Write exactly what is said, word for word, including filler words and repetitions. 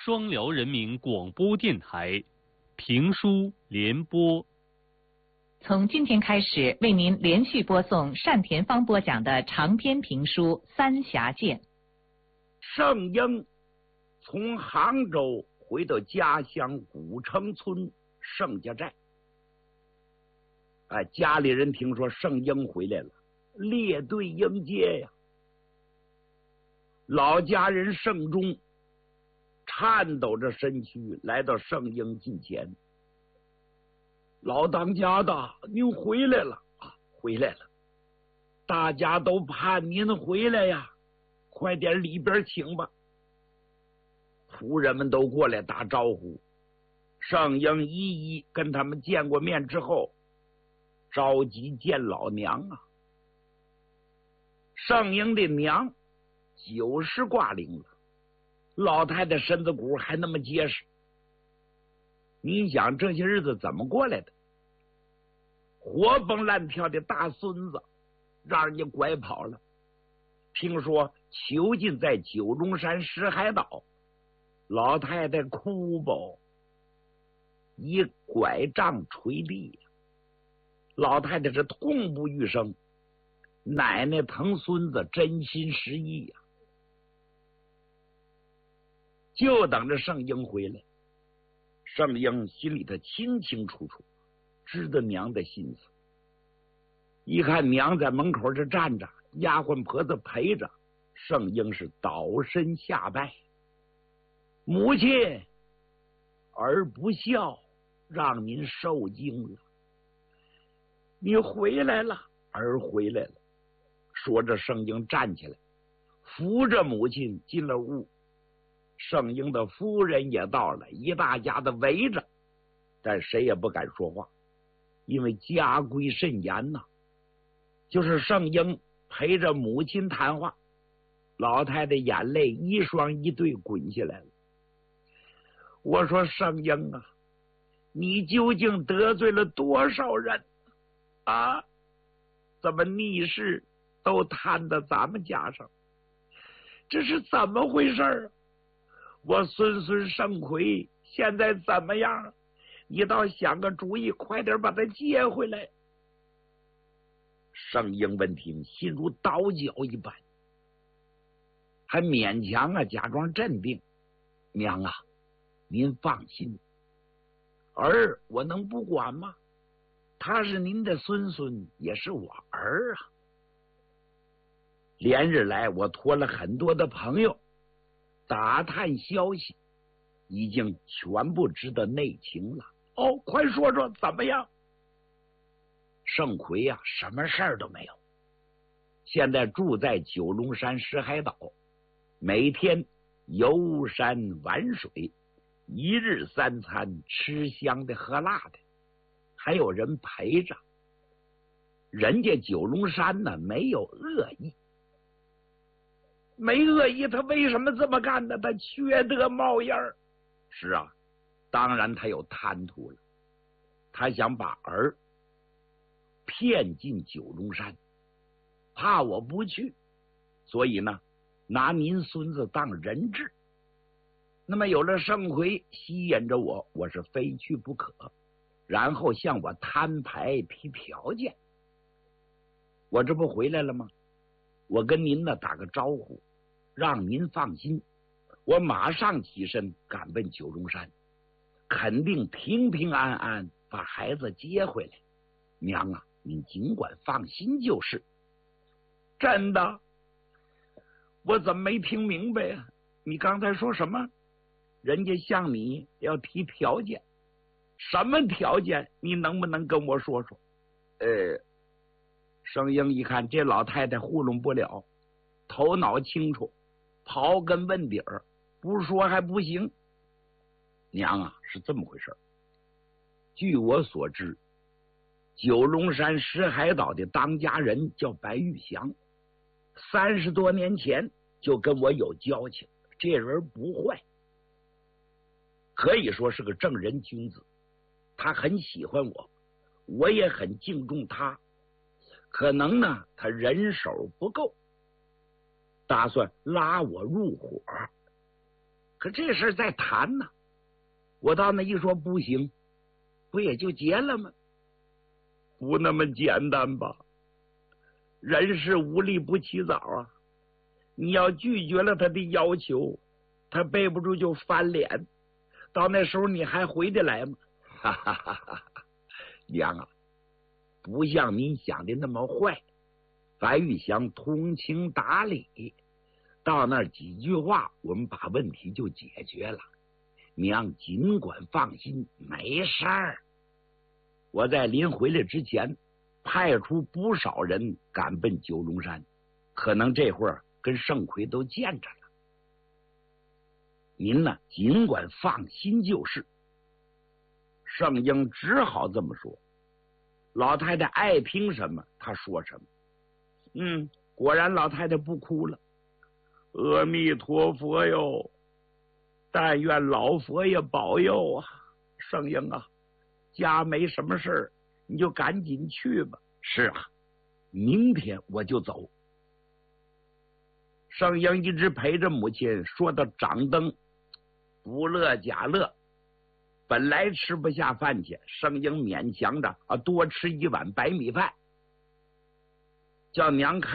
双辽人民广播电台评书联播。 从今天开始，为您连续播送单田芳播讲的长篇评书《三峡剑》。 盛英从杭州回到家乡古城村盛家寨。哎，家里人听说盛英回来了，列队迎接呀。老家人盛忠颤抖着身躯来到盛英近前。老当家的，您回来了啊！回来了，大家都盼您回来呀，快点里边请吧。仆人们都过来打招呼。盛英一一跟他们见过面之后，着急见老娘啊。盛英的娘九十挂零了，老太太身子骨还那么结实。你想这些日子怎么过来的？活蹦乱跳的大孙子让人家拐跑了，听说囚禁在九龙山石海岛，老太太哭吧，以拐杖捶地，老太太是痛不欲生，奶奶疼孙子真心实意呀、啊，就等着盛英回来。盛英心里头清清楚楚知道娘的心思，一看娘在门口这站着，丫鬟婆子陪着，盛英是倒身下拜。母亲，儿不孝，让您受惊了。你回来了，儿回来了。说着，盛英站起来，扶着母亲进了屋。盛英的夫人也到了，一大家子围着，但谁也不敢说话，因为家规甚严呐、啊。就是盛英陪着母亲谈话，老太太眼泪一双一对滚下来了。我说盛英啊，你究竟得罪了多少人啊？怎么逆事都摊到咱们家上？这是怎么回事啊？我孙孙盛奎现在怎么样？你倒想个主意，快点把他接回来。盛英闻听，心如刀绞一般，还勉强啊假装镇定。娘啊，您放心，儿我能不管吗？他是您的孙孙，也是我儿啊。连日来我托了很多的朋友打探消息，已经全部知道内情了。哦，快说说怎么样？盛奎呀、啊，什么事儿都没有，现在住在九龙山石海岛，每天游山玩水，一日三餐吃香的喝辣的，还有人陪着。人家九龙山呢没有恶意，没恶意，他为什么这么干呢？他缺德冒烟儿。是啊，当然他有贪图了，他想把儿骗进九龙山，怕我不去，所以呢拿您孙子当人质。那么有了盛奎吸引着我，我是非去不可，然后向我摊牌提条件。我这不回来了吗？我跟您呢打个招呼，让您放心，我马上起身赶奔九龙山，肯定平平安安把孩子接回来。娘啊，您尽管放心就是。真的？我怎么没听明白啊？你刚才说什么？人家向你要提条件，什么条件？你能不能跟我说说？呃，盛英一看这老太太糊弄不了，头脑清楚，刨根问底儿，不说还不行。娘啊，是这么回事。据我所知，九龙山石海岛的当家人叫白玉祥，三十多年前就跟我有交情，这人不坏，可以说是个正人君子。他很喜欢我，我也很敬重他。可能呢，他人手不够，打算拉我入伙。 可这事再谈呢，我到那一说不行，不也就结了吗？不那么简单吧？人事无力不起早啊！你要拒绝了他的要求，他背不住就翻脸，到那时候你还回得来吗？哈哈哈哈！娘啊，不像您想的那么坏，樊玉祥通情达理，到那几句话，我们把问题就解决了。娘尽管放心，没事儿。我在临回来之前，派出不少人赶奔九龙山，可能这会儿跟盛奎都见着了。您呢，尽管放心就是。盛英只好这么说。老太太爱听什么，他说什么。嗯，果然老太太不哭了。阿弥陀佛哟，但愿老佛爷保佑啊！盛英啊，家没什么事儿，你就赶紧去吧。是啊，明天我就走。盛英一直陪着母亲，说到掌灯，不乐假乐。本来吃不下饭去，盛英勉强着啊，多吃一碗白米饭，叫娘看。